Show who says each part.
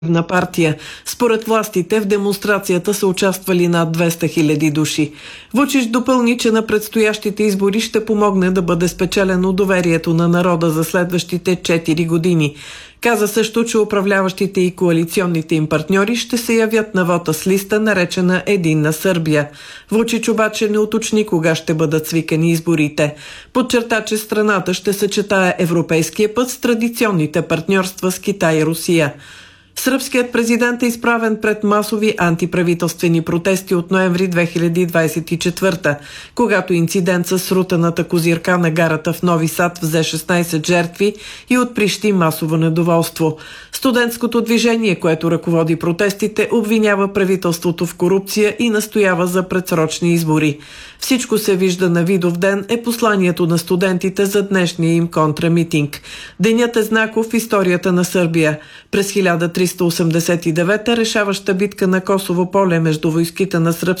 Speaker 1: на партия. Според властите в демонстрацията са участвали над 200 000 души. Вучич допълни, че на предстоящите избори ще помогне да бъде спечелено доверието на народа за следващите 4 години. Каза също, че управляващите и коалиционните им партньори ще се явят на вота с листа, наречена Единна Сърбия. Вучич обаче не уточни кога ще бъдат свикани изборите. Подчерта, че страната ще съчетае европейския път с традиционните партньорства с Китай и Русия. Сръбският президент е изправен пред масови антиправителствени протести от ноември 2024, когато инцидент с срутаната козирка на гарата в Нови Сад взе 16 жертви и отприщи масово недоволство. Студентското движение, което ръководи протестите, обвинява правителството в корупция и настоява за предсрочни избори. Всичко се вижда на Видовден е посланието на студентите за днешния им контрамитинг. Денят е знаков в историята на Сърбия. През 1389 решаваща битка на Косово поле между войските на сръбския